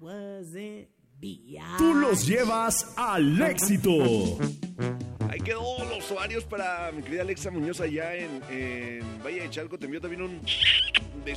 Tú los llevas al éxito. Ahí quedó los usuarios para mi querida Alexa Muñoz allá en Valle de Chalco. Te envió también un